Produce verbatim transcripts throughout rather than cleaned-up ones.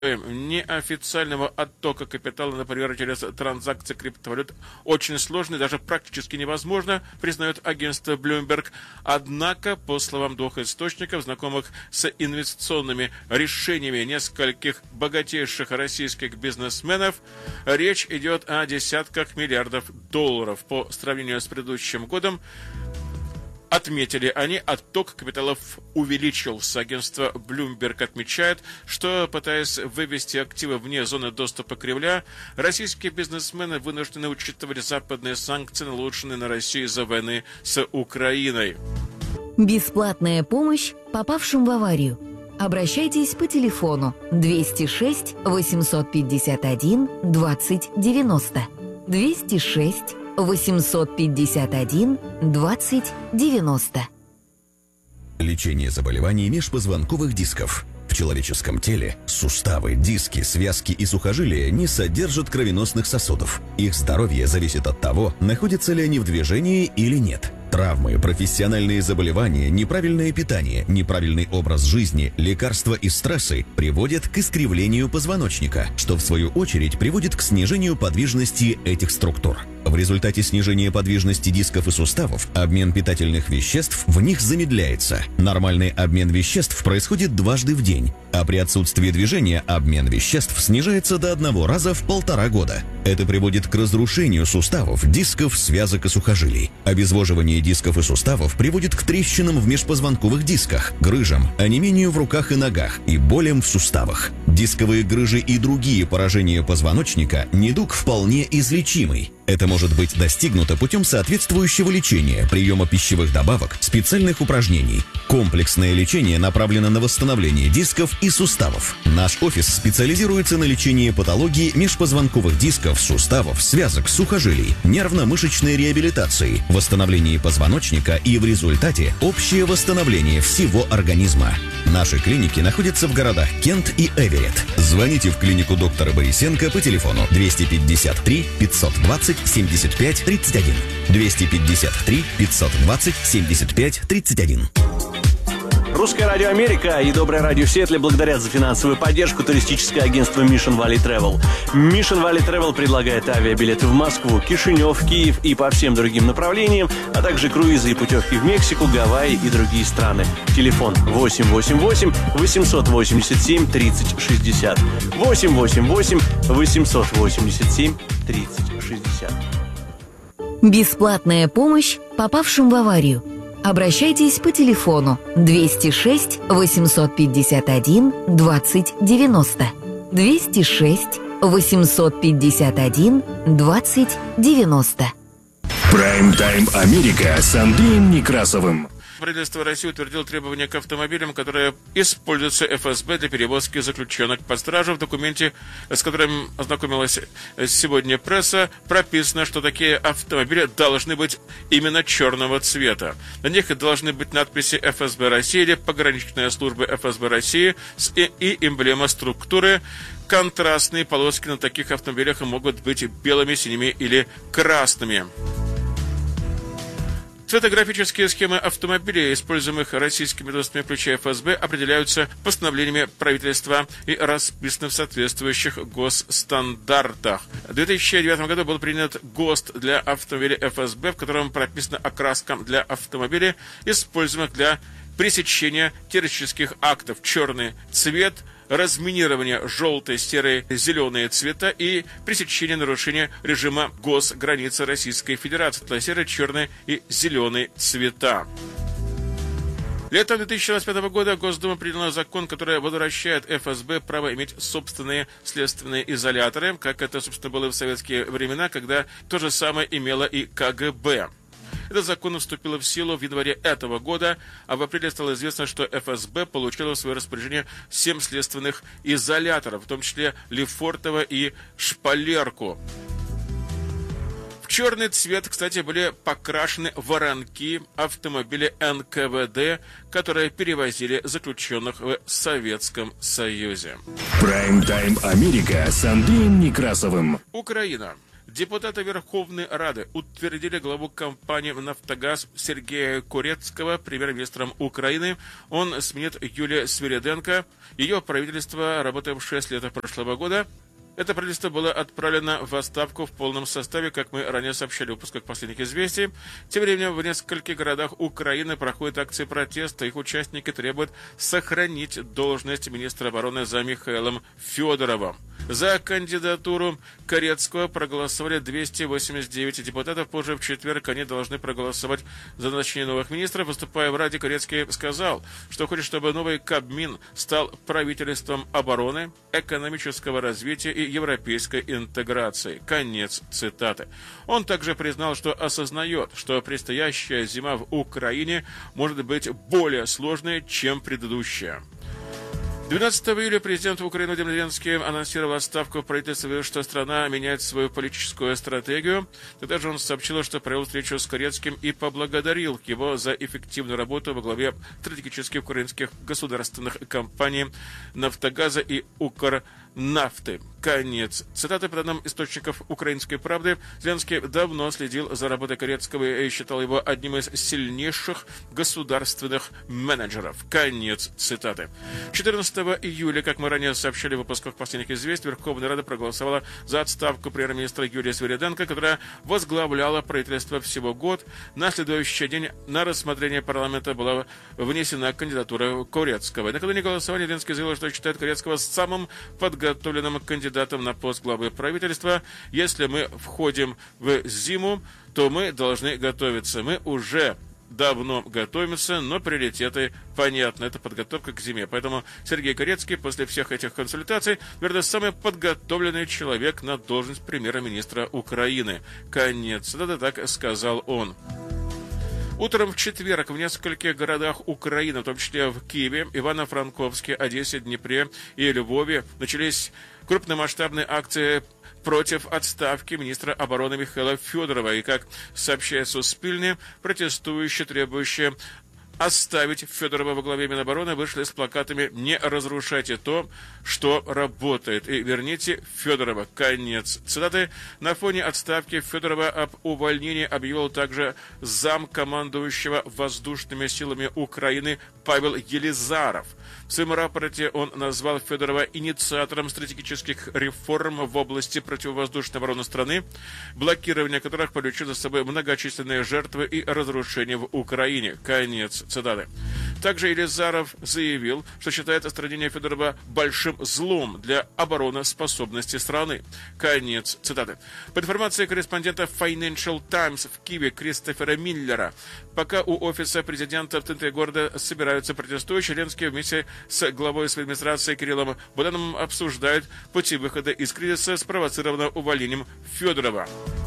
неофициального оттока капитала, например, через транзакции криптовалют, очень сложно и даже практически невозможно, признает агентство Bloomberg. Однако, по словам двух источников, знакомых с инвестиционными решениями нескольких богатейших российских бизнесменов, речь идет о десятках миллиардов долларов. По сравнению с предыдущим годом, отметили они, отток капиталов увеличился. Агентство Bloomberg отмечает, что, пытаясь вывести активы вне зоны доступа Кремля, российские бизнесмены вынуждены учитывать западные санкции, наложенные на Россию из-за войны с Украиной. Бесплатная помощь попавшим в аварию. Обращайтесь по телефону двести шесть восемьсот пятьдесят один двадцать девяносто. двести шесть восемьсот пятьдесят один двадцать девяносто. Лечение заболеваний межпозвонковых дисков. В человеческом теле суставы, диски, связки и сухожилия не содержат кровеносных сосудов. Их здоровье зависит от того, находятся ли они в движении или нет. Травмы, профессиональные заболевания, неправильное питание, неправильный образ жизни, лекарства и стрессы приводят к искривлению позвоночника, что в свою очередь приводит к снижению подвижности этих структур. В результате снижения подвижности дисков и суставов обмен питательных веществ в них замедляется. Нормальный обмен веществ происходит дважды в день, а при отсутствии движения обмен веществ снижается до одного раза в полтора года. Это приводит к разрушению суставов, дисков, связок и сухожилий. Обезвоживание дисков и суставов приводит к трещинам в межпозвонковых дисках, грыжам, онемению в руках и ногах и болям в суставах. Дисковые грыжи и другие поражения позвоночника – недуг вполне излечимый. Это может быть достигнуто путем соответствующего лечения, приема пищевых добавок, специальных упражнений. Комплексное лечение направлено на восстановление дисков и суставов. Наш офис специализируется на лечении патологии межпозвонковых дисков, суставов, связок, сухожилий, нервно-мышечной реабилитации, восстановлении позвоночника и в результате общее восстановление всего организма. Наши клиники находятся в городах Кент и Эверетт. Звоните в клинику доктора Борисенко по телефону двести пятьдесят три пятьсот двадцать семьдесят пять тридцать один. двести пятьдесят три пятьсот двадцать семьдесят пять тридцать один. Русское радио Америка и Доброе радио Сиэтле благодарят за финансовую поддержку туристическое агентство Mission Valley Travel. Mission Valley Travel предлагает авиабилеты в Москву, Кишинев, Киев и по всем другим направлениям, а также круизы и путевки в Мексику, Гавайи и другие страны. Телефон восемь восемь восемь восемьсот восемьдесят семь тридцать шестьдесят. восемь восемь восемь восемьсот восемьдесят семь тридцать шестьдесят. Бесплатная помощь попавшим в аварию. Обращайтесь по телефону двести шесть восемьсот пятьдесят один двадцать девяносто. двести шесть восемьсот пятьдесят один двадцать девяносто. Прайм-тайм Америка с Андреем Некрасовым. Правительство России утвердило требования к автомобилям, которые используются эф эс бэ для перевозки заключенных под стражу. В документе, с которым ознакомилась сегодня пресса, прописано, что такие автомобили должны быть именно черного цвета. На них должны быть надписи эф эс бэ России или пограничная служба эф эс бэ России и, и эмблема структуры. Контрастные полоски на таких автомобилях могут быть белыми, синими или красными. Цветографические схемы автомобилей, используемых российскими ведомствами, включая эф эс бэ, определяются постановлениями правительства и расписаны в соответствующих госстандартах. В две тысячи девятом году был принят ГОСТ для автомобилей эф эс бэ, в котором прописана окраска для автомобилей, используемых для пресечения террористических актов: черный цвет, разминирование желтые, серые, зеленые цвета и пресечение нарушения режима госграницы Российской Федерации. Это серый, черный и зеленый цвета. Летом две тысячи двадцать пятого года Госдума приняла закон, который возвращает эф эс бэ право иметь собственные следственные изоляторы, как это, собственно, было в советские времена, когда то же самое имело и ка гэ бэ. Этот закон вступил в силу в январе этого года, а в апреле стало известно, что эф эс бэ получила в свое распоряжение семь следственных изоляторов, в том числе Лефортово и Шпалерку. В черный цвет, кстати, были покрашены воронки автомобиля эн ка вэ дэ, которые перевозили заключенных в Советском Союзе. Прайм-тайм Америка с Андреем Некрасовым. Украина. Депутаты Верховной Рады утвердили главу компании «Нафтогаз» Сергея Корецкого премьер-министром Украины. Он сменит Юлию Свириденко. Ее правительство, работавшее с лета прошлого года, это правительство было отправлено в отставку в полном составе, как мы ранее сообщали в выпусках последних известий. Тем временем в нескольких городах Украины проходят акции протеста. Их участники требуют сохранить должность министра обороны за Михаилом Федоровым. За кандидатуру Корецкого проголосовали двести восемьдесят девять депутатов. Позже в четверг они должны проголосовать за назначение новых министров. Выступая в Раде, Корецкий сказал, что хочет, чтобы новый Кабмин стал правительством обороны, экономического развития и европейской интеграции. Конец цитаты. Он также признал, что осознает, что предстоящая зима в Украине может быть более сложной, чем предыдущая. двенадцатого июля президент Украины Владимир Зеленский анонсировал отставку правительства, что страна меняет свою политическую стратегию. Тогда же он сообщил, что провел встречу с Корецким и поблагодарил его за эффективную работу во главе стратегических украинских государственных компаний «Нафтогаза» и «Укрнафты». Конец цитаты. По данным источников «Украинской правды», Зеленский давно следил за работой Корецкого и считал его одним из сильнейших государственных менеджеров. Конец цитаты. четырнадцатого июля, как мы ранее сообщали в выпусках последних известий, Верховная Рада проголосовала за отставку премьер-министра Юлии Свириденко, которая возглавляла правительство всего год. На следующий день на рассмотрение парламента была внесена кандидатура Корецкого. Накануне голосования Зеленский заявил, что считает Корецкого самым подготовленным кандидатом на пост главы правительства. Если мы входим в зиму, то мы должны готовиться. Мы уже давно готовимся, но приоритеты понятны. Это подготовка к зиме. Поэтому Сергей Корецкий после всех этих консультаций, наверное, самый подготовленный человек на должность премьер-министра Украины. Конец. Это так сказал он. Утром в четверг в нескольких городах Украины, в том числе в Киеве, Ивано-Франковске, Одессе, Днепре и Львове, начались крупномасштабные акции против отставки министра обороны Михаила Федорова. И, как сообщает Суспильне, протестующие, требующие оставить Федорова во главе Минобороны, вышли с плакатами «Не разрушайте то, что работает» и «Верните Федорова». Конец цитаты. На фоне отставки Федорова об увольнении объявил также замкомандующего воздушными силами Украины Павел Елизаров. В своем рапорте он назвал Федорова инициатором стратегических реформ в области противовоздушной обороны страны, блокирование которых повлечет за собой многочисленные жертвы и разрушения в Украине. Конец цитаты. Также Елизаров заявил, что считает отстранение Федорова большим злом для обороноспособности страны. Конец цитаты. По информации корреспондента Financial Times в Киеве Кристофера Миллера, пока у офиса президента в центре города собираются протестующие, Зеленский вместе с главой своей администрации Кириллом Будановым обсуждают пути выхода из кризиса, спровоцированного увольнением Федорова.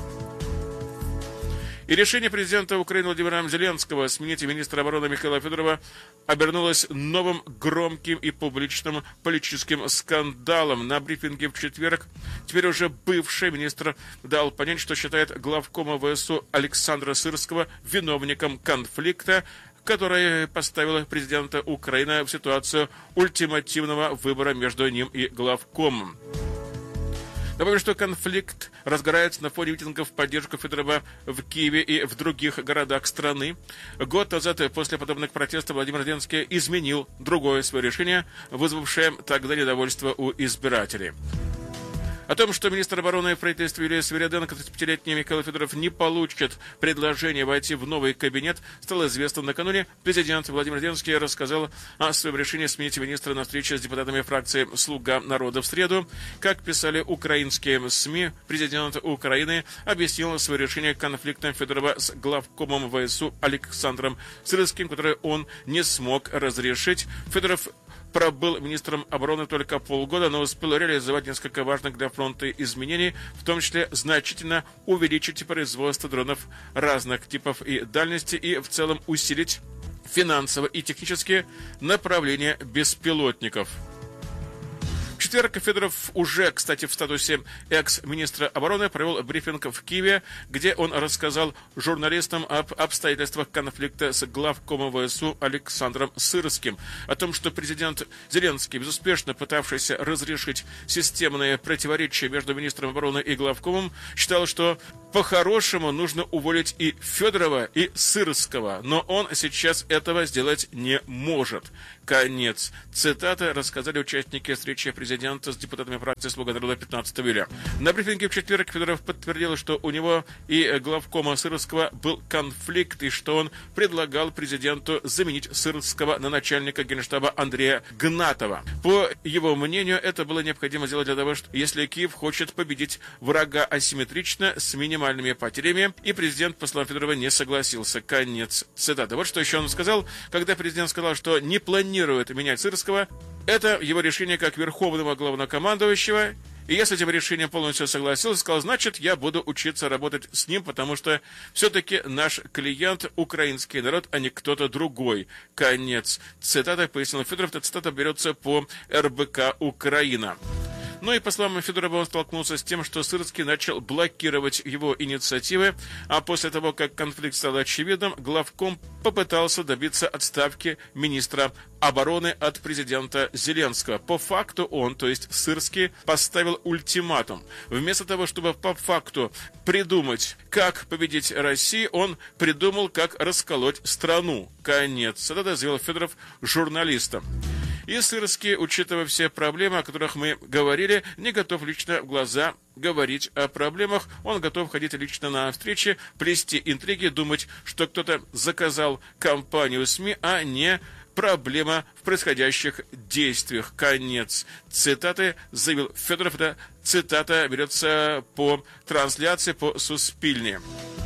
И решение президента Украины Владимира Зеленского сменить министра обороны Михаила Федорова обернулось новым громким и публичным политическим скандалом. На брифинге в четверг теперь уже бывший министр дал понять, что считает главкома ВСУ Александра Сырского виновником конфликта, который поставил президента Украины в ситуацию ультимативного выбора между ним и главкомом. Напомню, что конфликт разгорается на фоне митингов в поддержку Федорова в Киеве и в других городах страны. Год назад после подобных протестов Владимир Зеленский изменил другое свое решение, вызвавшее тогда недовольство у избирателей. О том, что министр обороны в правительстве Юлия Свириденко, тридцатипятилетний Михаил Федоров, не получит предложение войти в новый кабинет, стало известно накануне. Президент Владимир Зеленский рассказал о своем решении сменить министра на встрече с депутатами фракции «Слуга народа» в среду. Как писали украинские СМИ, президент Украины объяснил свое решение конфликтом Федорова с главкомом ВСУ Александром Сырским, который он не смог разрешить. Федоров пробыл министром обороны только полгода, но успел реализовать несколько важных для фронта изменений, в том числе значительно увеличить производство дронов разных типов и дальности и в целом усилить финансово и технические направления беспилотников. В четверг Федоров уже, кстати, в статусе экс-министра обороны провел брифинг в Киеве, где он рассказал журналистам об обстоятельствах конфликта с главкомом ВСУ Александром Сырским, о том, что президент Зеленский, безуспешно пытавшийся разрешить системные противоречия между министром обороны и главкомом, считал, что по-хорошему нужно уволить и Федорова, и Сырского, но он сейчас этого сделать не может. Конец цитаты, рассказали участники встречи президента с депутатами фракции «Слуга народа» пятнадцатого июля. На брифинге в четверг Федоров подтвердил, что у него и главкома Сырского был конфликт, и что он предлагал президенту заменить Сырского на начальника генштаба Андрея Гнатова. По его мнению, это было необходимо сделать для того, что если Киев хочет победить врага асимметрично, с минимальными потерями, и президент, по словам Федорова, не согласился. Конец цитаты. Вот что еще он сказал, когда президент сказал, что не планирует менять Сырского. Это его решение как верховного главнокомандующего. И если с этим решением полностью согласился, сказал, значит, я буду учиться работать с ним, потому что все-таки наш клиент – украинский народ, а не кто-то другой. Конец цитаты, пояснил Федоров. Эта цитата берется по эр бэ ка «Украина». Ну и, по словам Федорова, он столкнулся с тем, что Сырский начал блокировать его инициативы, а после того, как конфликт стал очевидным, главком попытался добиться отставки министра обороны от президента Зеленского. По факту он, то есть Сырский, поставил ультиматум. Вместо того, чтобы по факту придумать, как победить Россию, он придумал, как расколоть страну. Конец. Это заявил Федоров журналистам. И Сырский, учитывая все проблемы, о которых мы говорили, не готов лично в глаза говорить о проблемах. Он готов ходить лично на встречи, плести интриги, думать, что кто-то заказал кампанию СМИ, а не проблема в происходящих действиях. Конец цитаты, заявил Федоров. Эта цитата берется по трансляции по Суспильне.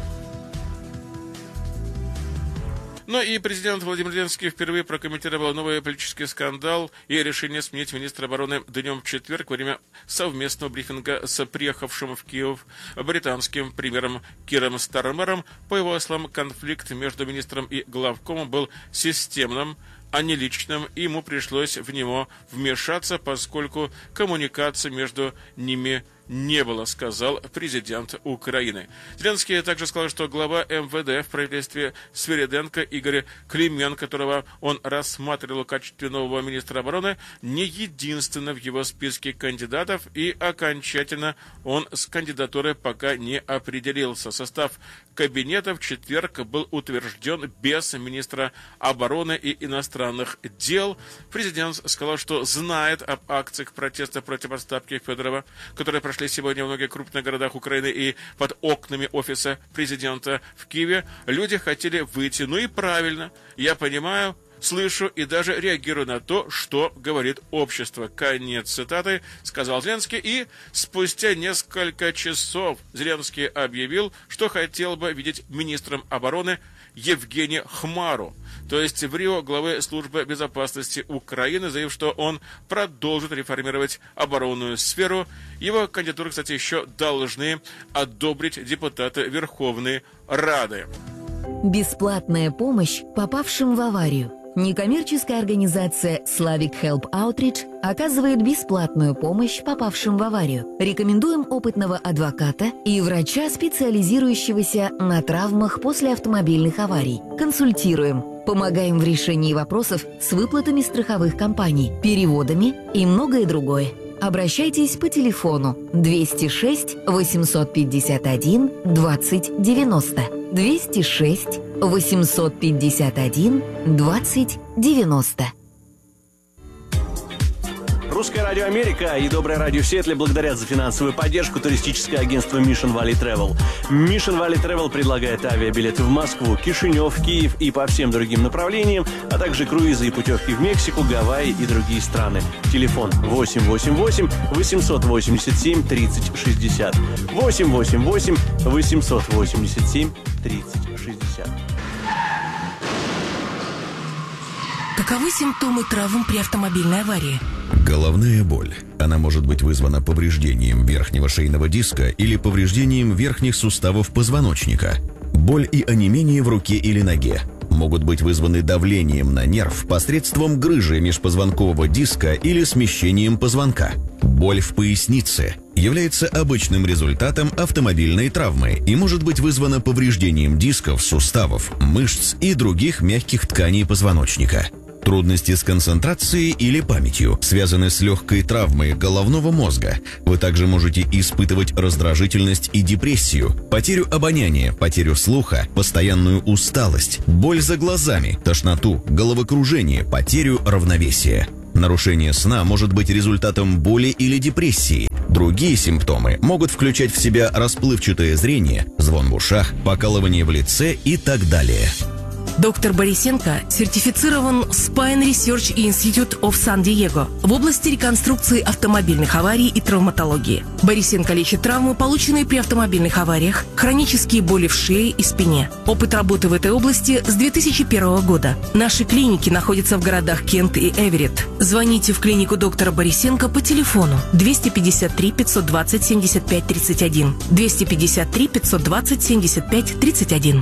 Ну и президент Владимир Зеленский впервые прокомментировал новый политический скандал и решение сменить министра обороны днем в четверг во время совместного брифинга с приехавшим в Киев британским премьером Киром Стармером. По его словам, конфликт между министром и главкомом был системным, а не личным, и ему пришлось в него вмешаться, поскольку коммуникации между ними не было, сказал президент Украины. Зеленский также сказал, что глава эм вэ дэ в правительстве Свириденко Игорь Климен, которого он рассматривал в качестве нового министра обороны, не единственный в его списке кандидатов, и окончательно он с кандидатурой пока не определился. Состав кабинета в четверг был утвержден без министра обороны и иностранных дел. Президент сказал, что знает об акциях протеста против отставки Федорова, которые прошли сегодня в многих крупных городах Украины и под окнами офиса президента в Киеве. Люди хотели выйти. Ну и правильно. Я понимаю, слышу и даже реагирую на то, что говорит общество. Конец цитаты, сказал Зеленский. И спустя несколько часов Зеленский объявил, что хотел бы видеть министром обороны Евгения Хмару, то есть в Рио главы службы безопасности Украины, заявив, что он продолжит реформировать оборонную сферу. Его кандидатуру, кстати, еще должны одобрить депутаты Верховной Рады. Бесплатная помощь попавшим в аварию. Некоммерческая организация Slavic Help Outreach оказывает бесплатную помощь попавшим в аварию. Рекомендуем опытного адвоката и врача, специализирующегося на травмах после автомобильных аварий. Консультируем, помогаем в решении вопросов с выплатами страховых компаний, переводами и многое другое. Обращайтесь по телефону двести шесть восемьсот пятьдесят один двадцать девяносто. двести шесть восемьсот пятьдесят один двадцать девяносто. Русское радио Америка и Доброе радио Сиэтле благодарят за финансовую поддержку туристическое агентство Mission Valley Travel. Mission Valley Travel предлагает авиабилеты в Москву, Кишинев, Киев и по всем другим направлениям, а также круизы и путевки в Мексику, Гавайи и другие страны. Телефон восемь восемь восемь восемьсот восемьдесят семь тридцать шестьдесят. восемь восемь восемь восемьсот восемьдесят семь тридцать шестьдесят. Каковы симптомы травм при автомобильной аварии? Головная боль. Она может быть вызвана повреждением верхнего шейного диска или повреждением верхних суставов позвоночника. Боль и онемение в руке или ноге могут быть вызваны давлением на нерв посредством грыжи межпозвонкового диска или смещением позвонка. Боль в пояснице является обычным результатом автомобильной травмы и может быть вызвана повреждением дисков, суставов, мышц и других мягких тканей позвоночника. Трудности с концентрацией или памятью связаны с легкой травмой головного мозга. Вы также можете испытывать раздражительность и депрессию, потерю обоняния, потерю слуха, постоянную усталость, боль за глазами, тошноту, головокружение, потерю равновесия. Нарушение сна может быть результатом боли или депрессии. Другие симптомы могут включать в себя расплывчатое зрение, звон в ушах, покалывание в лице и так далее. Доктор Борисенко сертифицирован Spine Research Institute of San-Diego в области реконструкции автомобильных аварий и травматологии. Борисенко лечит травмы, полученные при автомобильных авариях, хронические боли в шее и спине. Опыт работы в этой области с две тысячи первого года. Наши клиники находятся в городах Кент и Эверетт. Звоните в клинику доктора Борисенко по телефону двести пятьдесят три пятьсот двадцать семьдесят пять тридцать один, двести пятьдесят три пятьсот двадцать семьдесят пять тридцать один.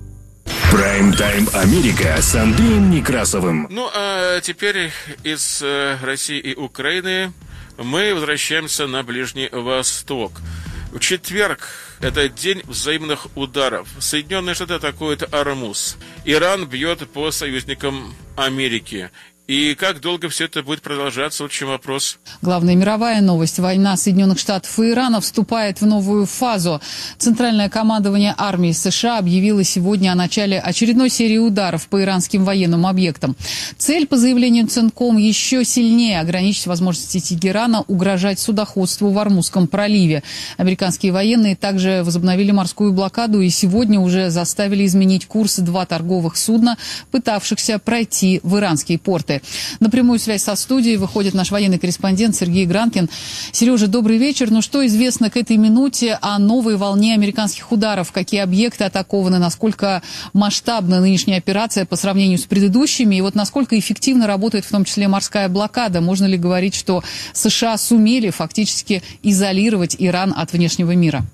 Прайм-тайм Америка с Андреем Некрасовым. Ну, а теперь из э, России и Украины мы возвращаемся на Ближний Восток. В четверг это день взаимных ударов. Соединенные Штаты атакуют Ормуз. Иран бьет по союзникам Америки. И как долго все это будет продолжаться? Вот в чем вопрос. Главная мировая новость. Война Соединенных Штатов и Ирана вступает в новую фазу. Центральное командование армии США объявило сегодня о начале очередной серии ударов по иранским военным объектам. Цель, по заявлению Центком, еще сильнее ограничить возможности Тегерана угрожать судоходству в Ормузском проливе. Американские военные также возобновили морскую блокаду и сегодня уже заставили изменить курс два торговых судна, пытавшихся пройти в иранские порты. На прямую связь со студией выходит наш военный корреспондент Сергей Гранкин. Сережа, добрый вечер. Ну что известно к этой минуте о новой волне американских ударов? Какие объекты атакованы? Насколько масштабна нынешняя операция по сравнению с предыдущими? И вот насколько эффективно работает в том числе морская блокада? Можно ли говорить, что США сумели фактически изолировать Иран от внешнего мира?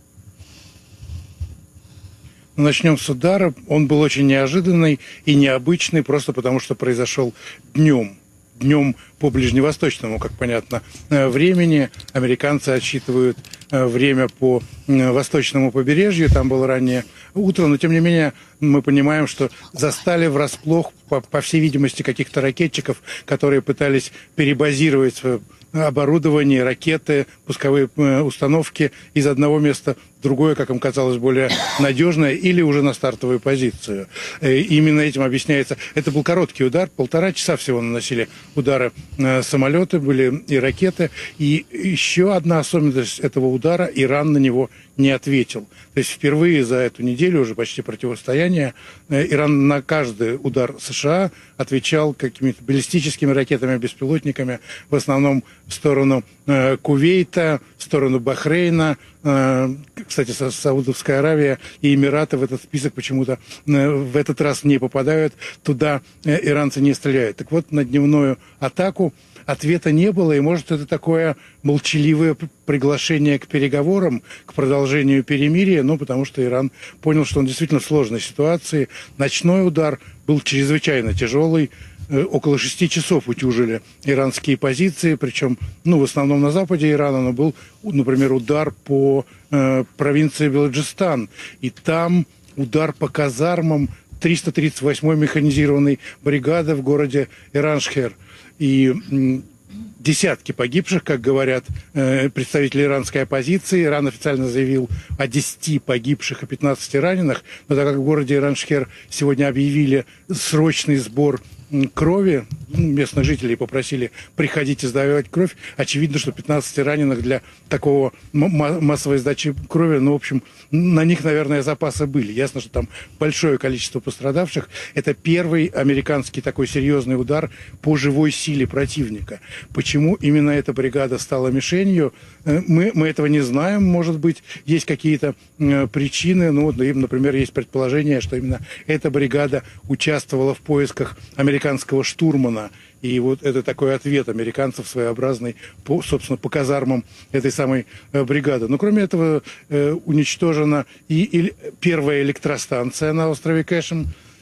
Начнем с удара. Он был очень неожиданный и необычный, просто потому что произошел днем. Днем по ближневосточному, как понятно, времени. Американцы отсчитывают время по восточному побережью. Там было раннее утро, но тем не менее мы понимаем, что застали врасплох, по, по всей видимости, каких-то ракетчиков, которые пытались перебазировать оборудование, ракеты, пусковые установки из одного места в другое, как им казалось, более надежное, или уже на стартовую позицию. И именно этим объясняется. Это был короткий удар, полтора часа всего наносили удары самолеты, были и ракеты. И еще одна особенность этого удара: Иран на него не ответил. То есть впервые за эту неделю, уже почти противостояние, Иран на каждый удар США отвечал какими-то баллистическими ракетами, беспилотниками, в основном в сторону э, Кувейта, в сторону Бахрейна. Э, кстати, Са- Саудовская Аравия и Эмираты в этот список почему-то э, в этот раз не попадают. Туда э, иранцы не стреляют. Так вот, на дневную атаку ответа не было, и, может, это такое молчаливое приглашение к переговорам, к продолжению перемирия, ну, потому что Иран понял, что он действительно в сложной ситуации. Ночной удар был чрезвычайно тяжелый. Около шести часов утюжили иранские позиции, причем, ну, в основном на западе Ирана, но был, например, удар по э, провинции Балуджистан, и там удар по казармам триста тридцать восьмой механизированной бригады в городе Ираншхер. И м, десятки погибших, как говорят э, представители иранской оппозиции. Иран официально заявил о десяти погибших и пятнадцати раненых, но так как в городе Ираншхер сегодня объявили срочный сбор крови, местных жителей попросили приходить и сдавать кровь, очевидно, что пятнадцать раненых для такого массовой сдачи крови, ну, в общем, на них, наверное, запасы были. Ясно, что там большое количество пострадавших. Это первый американский такой серьезный удар по живой силе противника. Почему именно эта бригада стала мишенью, мы, мы этого не знаем. Может быть, есть какие-то э, причины. Ну, вот, например, есть предположение, что именно эта бригада участвовала в поисках американского штурмана. И вот это такой ответ американцев своеобразный, по, собственно, по казармам этой самой э, бригады. Но кроме этого э, уничтожена и, и первая электростанция на острове Кэшем.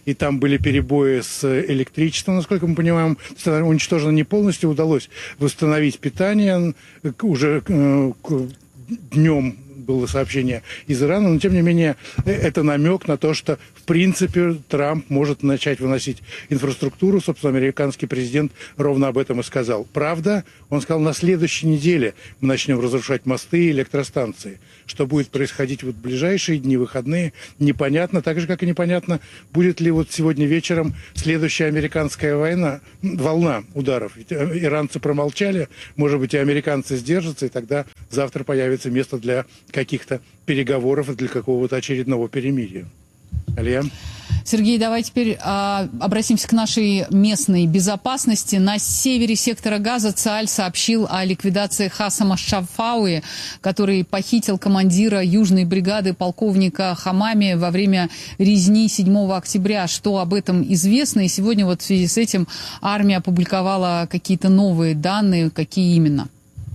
и там были перебои с электричеством, насколько мы понимаем. Уничтожено не полностью, удалось восстановить питание уже днем. Было сообщение из Ирана, но тем не менее это намек на то, что в принципе Трамп может начать выносить инфраструктуру. Собственно, американский президент ровно об этом и сказал. Правда, он сказал, на следующей неделе мы начнем разрушать мосты и электростанции. Что будет происходить вот в ближайшие дни, выходные, непонятно. Так же, как и непонятно, будет ли вот сегодня вечером следующая американская война, волна ударов. Ведь иранцы промолчали, может быть, и американцы сдержатся, и тогда завтра появится место для каких-то переговоров и для какого-то очередного перемирия. Алия? Сергей, давай теперь а, обратимся к нашей местной безопасности. На севере сектора Газа ЦААЛЬ сообщил о ликвидации Хасама Шафауи, который похитил командира южной бригады полковника Хамами во время резни седьмого октября. Что об этом известно? И сегодня вот в связи с этим армия опубликовала какие-то новые данные. Какие именно?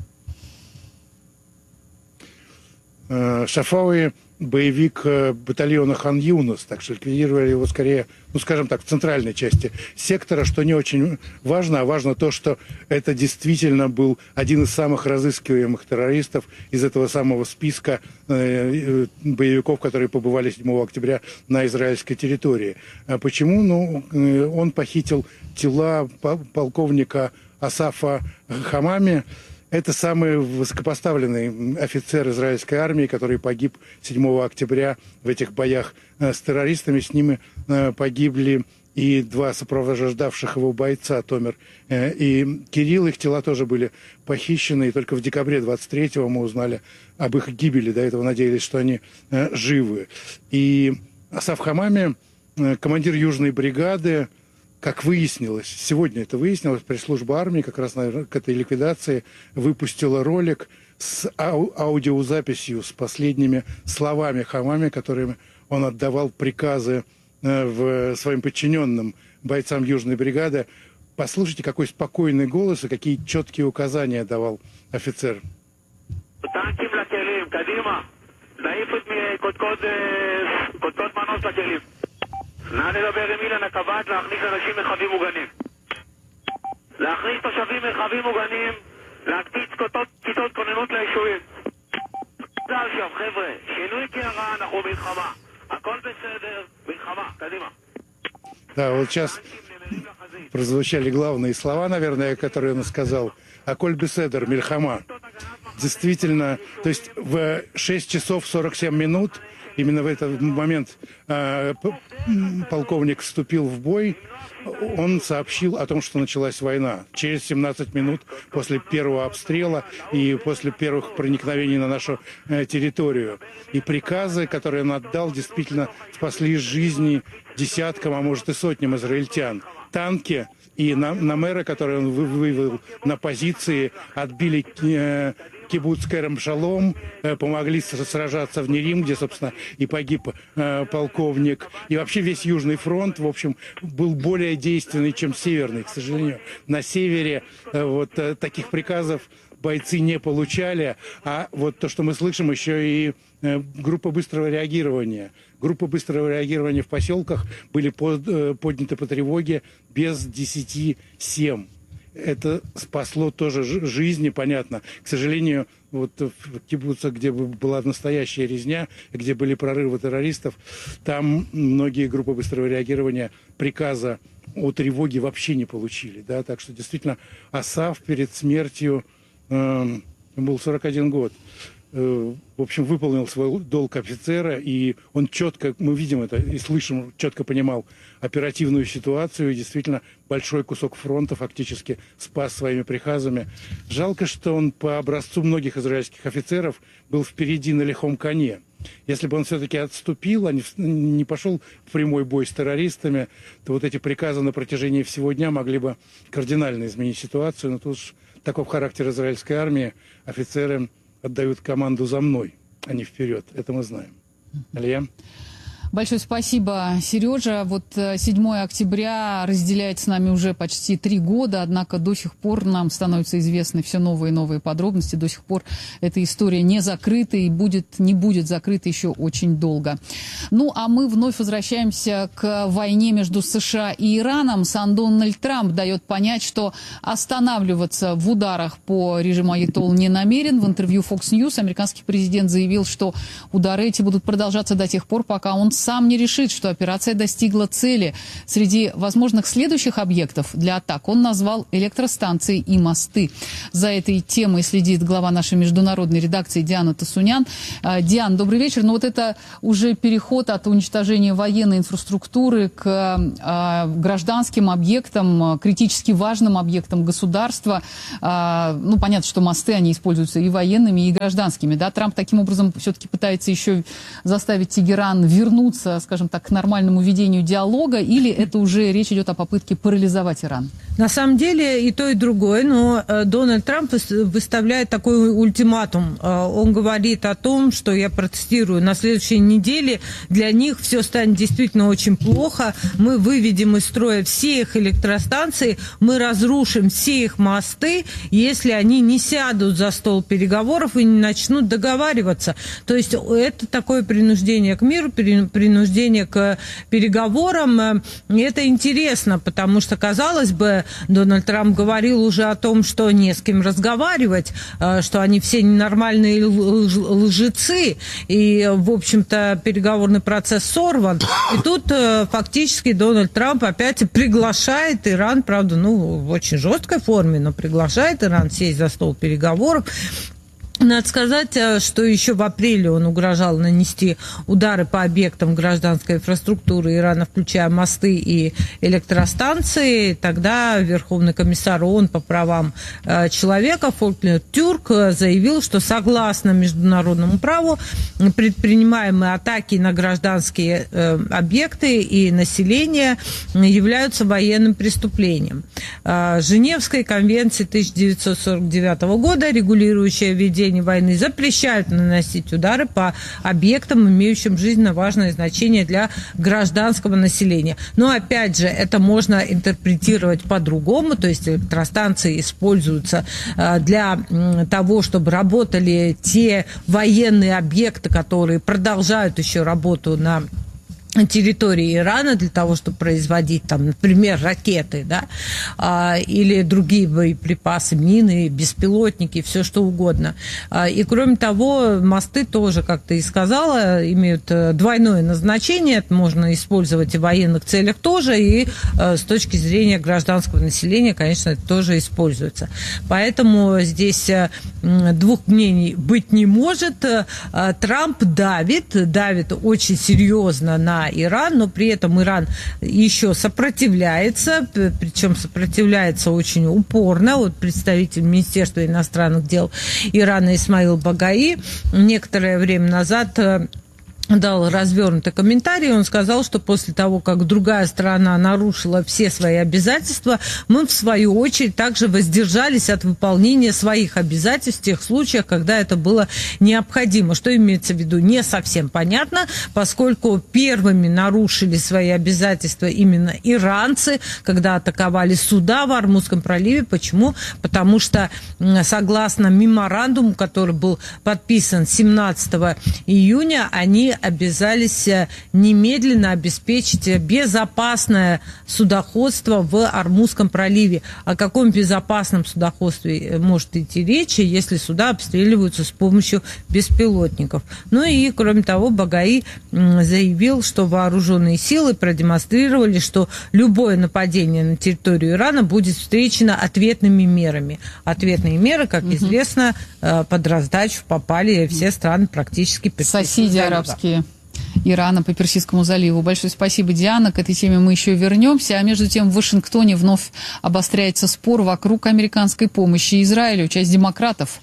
Шафауи боевик батальона Хан Юнус, так что ликвидировали его скорее, ну скажем так, в центральной части сектора, что не очень важно, а важно то, что это действительно был один из самых разыскиваемых террористов из этого самого списка э, боевиков, которые побывали седьмого октября на израильской территории. А почему? Ну, он похитил тела полковника Асафа Хамами. Это самый высокопоставленный офицер израильской армии, который погиб седьмого октября в этих боях с террористами. С ними погибли и два сопровождавших его бойца, Томер и Кирилл. Их тела тоже были похищены. И только в декабре двадцать третьего мы узнали об их гибели. До этого надеялись, что они живы. И Асаф Хамами, командир южной бригады, как выяснилось, сегодня это выяснилось, пресс-служба армии как раз к этой ликвидации выпустила ролик с ау- аудиозаписью, с последними словами Хамами, которыми он отдавал приказы э, в своим подчиненным бойцам южной бригады. Послушайте, какой спокойный голос и какие четкие указания давал офицер. נא לדבר עם אילן הקב"ט להכניס אנשים מרחבים מוגנים. להכניס תושבים מרחבים מוגנים, להקפיץ כיתות כוננות ליישובים. צה"ל שם, חבר'ה, שינוי קערה, אנחנו מלחמה. הכל בסדר, מלחמה, קדימה. Да, вот сейчас прозвучали главные слова, наверное, которые он сказал. «Аколь беседер, мильхама». Действительно, то есть в шесть часов сорок семь минут, именно в этот момент э, полковник вступил в бой, он сообщил о том, что началась война. Через семнадцать минут после первого обстрела и после первых проникновений на нашу э, территорию. И приказы, которые он отдал, действительно спасли жизни десяткам, а может и сотням израильтян. Танки и намеры, которые он вывел на позиции, отбили э, кибуц Керем-Шалом, э, помогли сражаться в Нерим, где, собственно, и погиб э, полковник. И вообще весь Южный фронт, в общем, был более действенный, чем Северный. К сожалению, на Севере э, вот э, таких приказов бойцы не получали. А вот то, что мы слышим, еще и э, группа быстрого реагирования. Группы быстрого реагирования в поселках были под, э, подняты по тревоге без десяти семь. Это спасло тоже жизни, понятно. К сожалению, вот в кибуцах, где была настоящая резня, где были прорывы террористов, там многие группы быстрого реагирования приказа о тревоге вообще не получили. Да? Так что действительно Асаф перед смертью, э, был сорок один год, э, в общем, выполнил свой долг офицера, и он четко, мы видим это и слышим, четко понимал оперативную ситуацию, и действительно большой кусок фронта фактически спас своими приказами. Жалко, что он по образцу многих израильских офицеров был впереди на лихом коне. Если бы он все-таки отступил, а не, не пошел в прямой бой с террористами, то вот эти приказы на протяжении всего дня могли бы кардинально изменить ситуацию. Но тут уж таков характер израильской армии. Офицеры отдают команду за мной, а не вперед. Это мы знаем. Алия? Большое спасибо, Сережа. Вот седьмое октября разделяет с нами уже почти три года, однако до сих пор нам становятся известны все новые и новые подробности. До сих пор эта история не закрыта и будет, не будет закрыта еще очень долго. Ну, а мы вновь возвращаемся к войне между США и Ираном. Сам Дональд Трамп дает понять, что останавливаться в ударах по режиму Аятолл не намерен. В интервью Fox News американский президент заявил, что удары эти будут продолжаться до тех пор, пока он сам не решит, что операция достигла цели. Среди возможных следующих объектов для атак он назвал электростанции и мосты. За этой темой следит глава нашей международной редакции Диана Тасунян. Диан, добрый вечер. Ну вот это уже переход от уничтожения военной инфраструктуры к гражданским объектам, критически важным объектам государства. Ну, понятно, что мосты, они используются и военными, и гражданскими. Да? Трамп таким образом все-таки пытается еще заставить Тегеран вернуться, скажем так, к нормальному ведению диалога, или это уже речь идет о попытке парализовать Иран? На самом деле и то, и другое, но Дональд Трамп выставляет такой ультиматум. Он говорит о том, что, я процитирую, на следующей неделе для них все станет действительно очень плохо, мы выведем из строя все их электростанции, мы разрушим все их мосты, если они не сядут за стол переговоров и не начнут договариваться. То есть это такое принуждение к миру, принуждение к переговорам. И это интересно, потому что, казалось бы, Дональд Трамп говорил уже о том, что не с кем разговаривать, что они все ненормальные лжецы, и, в общем-то, переговорный процесс сорван. И тут фактически Дональд Трамп опять приглашает Иран, правда, ну, в очень жесткой форме, но приглашает Иран сесть за стол переговоров. Надо сказать, что еще в апреле он угрожал нанести удары по объектам гражданской инфраструктуры Ирана, включая мосты и электростанции. Тогда Верховный комиссар ООН по правам человека Фолькнер Тюрк заявил, что согласно международному праву предпринимаемые атаки на гражданские объекты и население являются военным преступлением. Женевской конвенции тысяча девятьсот сорок девятого года, регулирующая ведение войны, запрещают наносить удары по объектам, имеющим жизненно важное значение для гражданского населения. Но, опять же, это можно интерпретировать по-другому, то есть электростанции используются для того, чтобы работали те военные объекты, которые продолжают еще работу на территории Ирана для того, чтобы производить, там, например, ракеты, да, а, или другие боеприпасы, мины, беспилотники, все что угодно. А, и кроме того, мосты тоже, как ты и сказала, имеют двойное назначение. Это можно использовать и в военных целях тоже, и а, с точки зрения гражданского населения, конечно, это тоже используется. Поэтому здесь а, двух мнений быть не может. А, Трамп давит, давит очень серьезно на Иран, но при этом Иран еще сопротивляется, причем сопротивляется очень упорно. Вот представитель Министерства иностранных дел Ирана Исмаил Багаи некоторое время назад дал развернутый комментарий. Он сказал, что после того, как другая сторона нарушила все свои обязательства, мы, в свою очередь, также воздержались от выполнения своих обязательств в тех случаях, когда это было необходимо. Что имеется в виду, не совсем понятно, поскольку первыми нарушили свои обязательства именно иранцы, когда атаковали суда в Ормузском проливе. Почему? Потому что, согласно меморандуму, который был подписан семнадцатого июня, они обязались немедленно обеспечить безопасное судоходство в Ормузском проливе. О каком безопасном судоходстве может идти речь, если суда обстреливаются с помощью беспилотников? Ну и, кроме того, Багаи заявил, что вооруженные силы продемонстрировали, что любое нападение на территорию Ирана будет встречено ответными мерами. Ответные меры, как угу. известно, под раздачу попали все страны практически. Соседи арабские Ирана по Персидскому заливу. Большое спасибо, Диана. К этой теме мы еще вернемся. А между тем в Вашингтоне вновь обостряется спор вокруг американской помощи Израилю. Часть демократов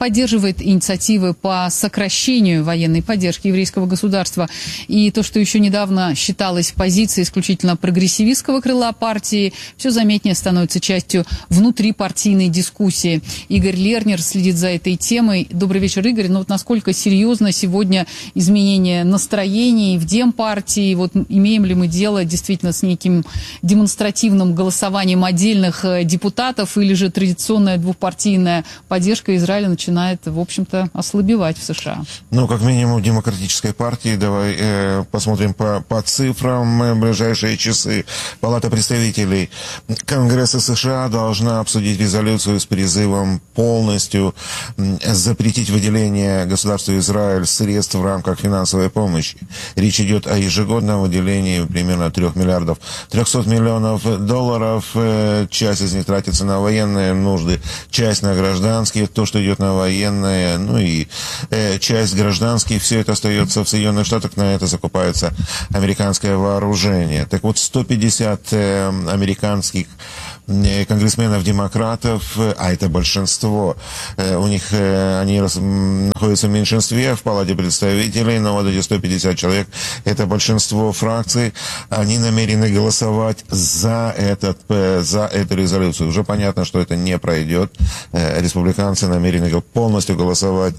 поддерживает инициативы по сокращению военной поддержки еврейского государства. И то, что еще недавно считалось позицией исключительно прогрессивистского крыла партии, все заметнее становится частью внутрипартийной дискуссии. Игорь Лернер следит за этой темой. Добрый вечер, Игорь. Ну вот насколько серьезно сегодня изменение настроений в Демпартии? Вот имеем ли мы дело действительно с неким демонстративным голосованием отдельных депутатов, или же традиционная двухпартийная поддержка Израиля начинает, в общем-то, ослабевать в США? Ну, как минимум, в демократической партии, давай э, посмотрим по, по цифрам, э, ближайшие часы. Палата представителей Конгресса США должна обсудить резолюцию с призывом полностью э, запретить выделение государству Израиль средств в рамках финансовой помощи. Речь идет о ежегодном выделении примерно трех миллиардов трехсот миллионов долларов. Э, часть из них тратится на военные нужды, часть на гражданские, то, что идет на военные, ну и э, часть гражданских, все это остается в Соединенных Штатах, на это закупается американское вооружение. Так вот, сто пятьдесят э, американских э, конгрессменов-демократов, э, а это большинство, э, у них, э, они рас, находятся в меньшинстве в Палате представителей, но вот эти сто пятьдесят человек, это большинство фракций, они намерены голосовать за, этот, э, за эту резолюцию. Уже понятно, что это не пройдет. Э, республиканцы намерены полностью голосовать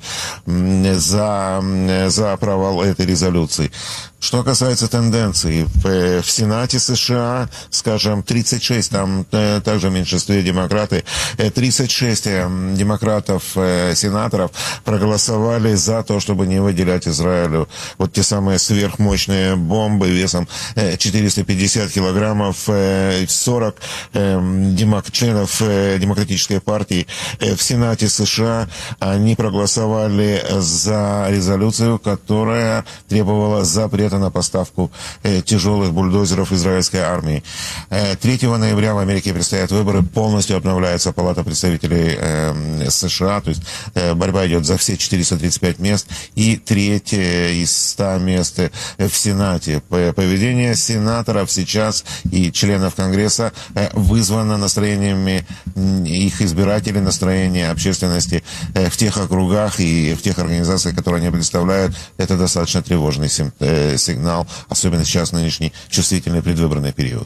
э, за, э, за провал этой резолюции. Что касается тенденций, в, в Сенате США, скажем, тридцать шесть, там э, также в меньшинстве демократы, э, тридцать шесть э, демократов, э, сенаторов проголосовали за то, чтобы не выделять Израилю вот те самые сверхмощные бомбы весом э, четыреста пятьдесят килограммов, э, сорок э, демок, членов э, Демократической партии э, в Сенате США, они проголосовали за резолюцию, которая требовала запрета на поставку э, тяжелых бульдозеров израильской армии. Э, третьего ноября в Америке предстоят выборы, полностью обновляется Палата представителей э, США, то есть э, борьба идет за все четыреста тридцать пять мест и треть э, из ста мест э, в Сенате. Поведение сенаторов сейчас и членов Конгресса э, вызвано настроениями их избирателей, настроение общественности э, в тех округах и в тех организациях, которые они представляют. Это достаточно тревожный сим, э, сигнал, особенно сейчас в нынешний чувствительный предвыборный период.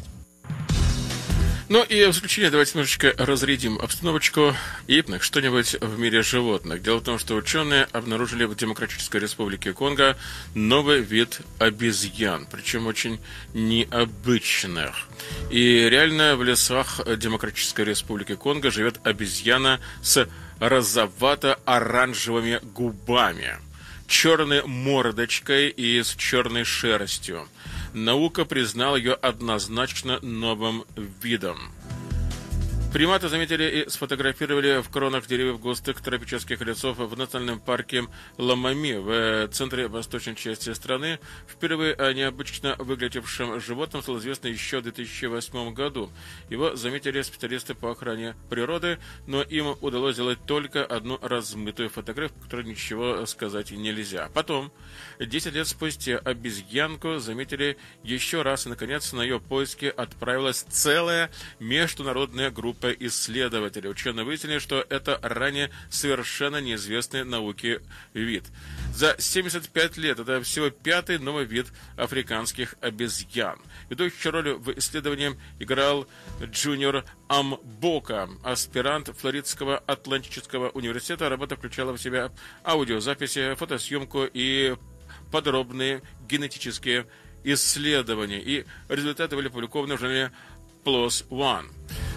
Ну и в заключение давайте немножечко разрядим обстановочку и что-нибудь в мире животных. Дело в том, что ученые обнаружили в Демократической Республике Конго новый вид обезьян, причем очень необычных. И реально в лесах Демократической Республики Конго живет обезьяна с розовато-оранжевыми губами, черной мордочкой и с черной шерстью. Наука признала ее однозначно новым видом. Приматы заметили и сфотографировали в кронах деревьев густых тропических лесов в национальном парке Ламами в центре восточной части страны. Впервые о необычно выглядевшем животном стало известно еще в две тысячи восьмом году. Его заметили специалисты по охране природы, но им удалось сделать только одну размытую фотографию, по которой ничего сказать нельзя. Потом, десять лет спустя, обезьянку заметили еще раз, и, наконец, на ее поиски отправилась целая международная группа исследователей. Ученые выяснили, что это ранее совершенно неизвестный науке вид. За семьдесят пять лет это всего пятый новый вид африканских обезьян. Ведущую роль в исследовании играл Джуниор Амбока, аспирант Флоридского Атлантического университета. Работа включала в себя аудиозаписи, фотосъемку и подробные генетические исследования. И результаты были опубликованы в журнале пи эл о эс один.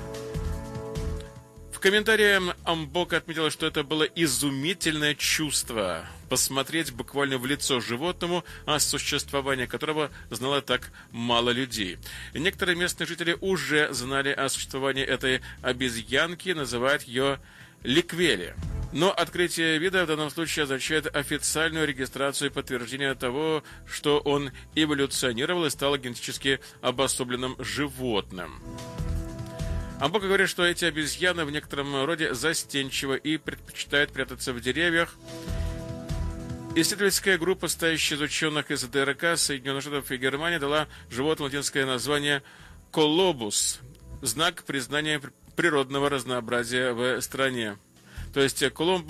В комментарии Амбока отметила, что это было изумительное чувство посмотреть буквально в лицо животному, о существовании которого знало так мало людей. И некоторые местные жители уже знали о существовании этой обезьянки, называют ее ликвели. Но открытие вида в данном случае означает официальную регистрацию и подтверждение того, что он эволюционировал и стал генетически обособленным животным. Амбока говорит, что эти обезьяны в некотором роде застенчивы и предпочитают прятаться в деревьях. Исследовательская группа, состоящая из ученых из ДРК, Соединенных Штатов и Германии, дала животному латинское название колобус, знак признания природного разнообразия в стране. То есть Колумбус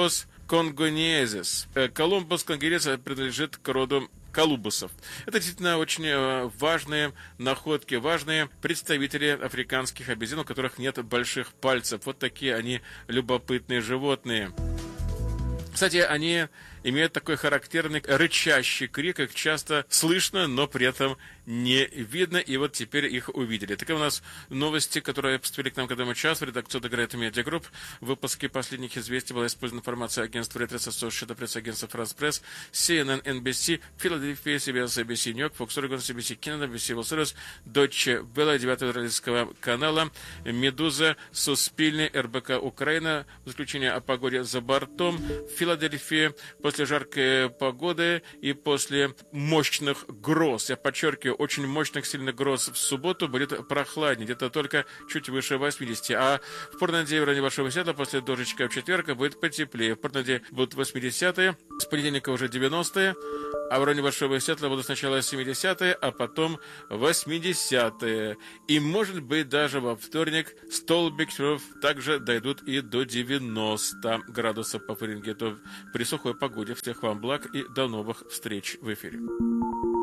конгонезис. Колумбус конгонезис принадлежит к роду колумбусов. Это действительно очень важные находки, важные представители африканских обезьян, у которых нет больших пальцев. Вот такие они любопытные животные. Кстати, они имеют такой характерный рычащий крик, их часто слышно, но при этом не видно, и вот теперь их увидели. Такие у нас новости, которые поступили к нам к этому часу. Редакция Дегрейт Медиа Групп. В выпуске последних известий была использована информация агентства Reuters, Associated Press, агентства France Press, си эн эн, эн би си, Филадельфия, си би эс, эй би си, Нью-Йорк, Fox, Oregon, си би си, Canada, би би си World Service, Deutsche Welle, девятого израильского канала, Медуза, Суспильный, эр бэ ка Украина, заключение о погоде за бортом, Филадельфия, после жаркой погоды и после мощных гроз, я подчеркиваю, очень мощных, сильных гроз в субботу будет прохладнее, где-то только чуть выше восьмидесяти, а в Портленде в районе Большого Сиэтла после дождичка в четверг будет потеплее. В Портленде будут восьмидесятые, с понедельника уже девяностые, а в районе Большого Сиэтла будут сначала семидесятые, а потом восьмидесятые. И, может быть, даже во вторник столбик также дойдут и до девяноста градусов по Фаренгейту при сухой погоде. Всех вам благ и до новых встреч в эфире.